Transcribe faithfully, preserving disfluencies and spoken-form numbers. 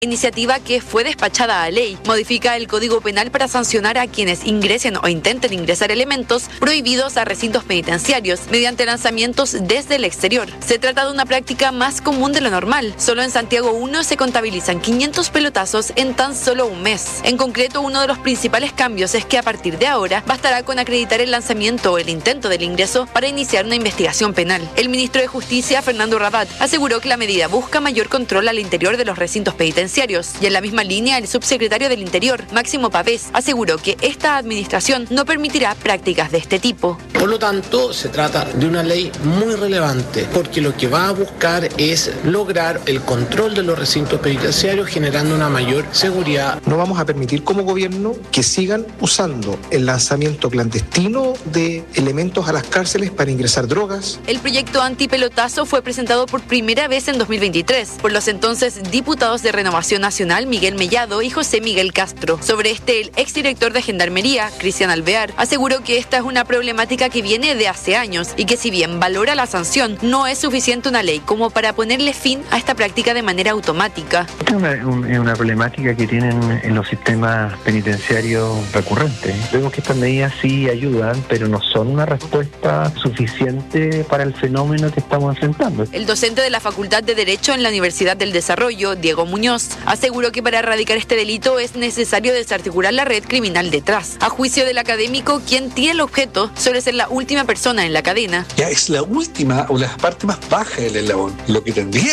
Iniciativa que fue despachada a ley modifica el Código Penal para sancionar a quienes ingresen o intenten ingresar elementos prohibidos a recintos penitenciarios mediante lanzamientos desde el exterior. Se trata de una práctica más común de lo normal. Solo en Santiago uno se contabilizan quinientos pelotazos en tan solo un mes. En concreto, uno de los principales cambios es que a partir de ahora bastará con acreditar el lanzamiento o el intento del ingreso para iniciar una investigación penal. El ministro de Justicia, Fernando Rabat, aseguró que la medida busca mayor control al interior de los recintos penitenciarios. Y en la misma línea, el subsecretario del Interior, Máximo Pavés, aseguró que esta administración no permitirá prácticas de este tipo. Por lo tanto, se trata de una ley muy relevante, porque lo que va a buscar es lograr el control de los recintos penitenciarios, generando una mayor seguridad. No vamos a permitir como gobierno que sigan usando el lanzamiento clandestino de elementos a las cárceles para ingresar drogas. El proyecto antipelotazo fue presentado por primera vez en dos mil veintitrés por los entonces diputados de Renovación Nacional Miguel Mellado y José Miguel Castro. Sobre este, el exdirector de Gendarmería, Cristian Alvear, aseguró que esta es una problemática que viene de hace años y que si bien valora la sanción, no es suficiente una ley como para ponerle fin a esta práctica de manera automática. Es una, un, una problemática que tienen en los sistemas penitenciarios recurrentes. Vemos que estas medidas sí ayudan, pero no son una respuesta suficiente para el fenómeno que estamos enfrentando. El docente de la Facultad de Derecho en la Universidad del Desarrollo, Diego Muñoz, aseguró que para erradicar este delito es necesario desarticular la red criminal detrás. A juicio del académico, quien tiene el objeto suele ser la última persona en la cadena. Ya es la última o la parte más baja del eslabón. Lo que tendría